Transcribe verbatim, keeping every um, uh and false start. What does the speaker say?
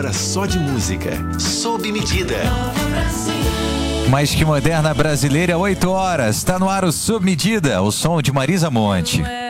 hora só de música. Sob medida. Mais que moderna brasileira, oito horas. Tá no ar o Sob Medida, o som de Marisa Monte.